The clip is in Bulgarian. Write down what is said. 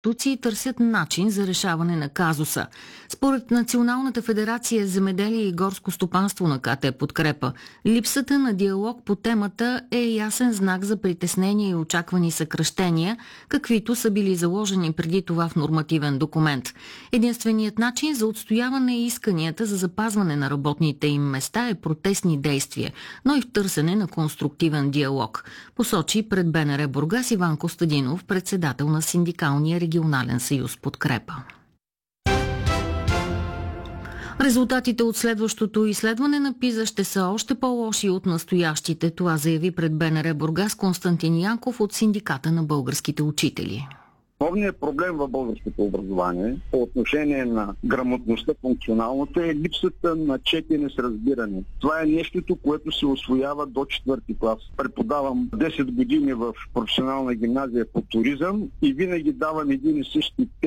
институции търсят начин за решаване на казуса. Според Националната федерация земеделие и горско стопанство на КТ Подкрепа, липсата на диалог по темата е ясен знак за притеснение и очаквани съкращения, каквито са били заложени преди това в нормативен документ. Единственият начин за отстояване и исканията за запазване на работните им места е протестни действия, но и в търсене на конструктивен диалог, посочи пред БНР Бургас Иван Костадинов, председател на Синдикалния регионален съюз Подкрепа. Резултатите от следващото изследване на ПИЗА ще са още по-лоши от настоящите. Това заяви пред БНР Бургас Константин Янков от Синдиката на българските учители. Основният проблем в българското образование по отношение на грамотността, функционалната е липсата на четене с разбиране. Това е нещото, което се усвоява до 4-ти клас. Преподавам 10 години в професионална гимназия по туризъм и винаги давам един и същи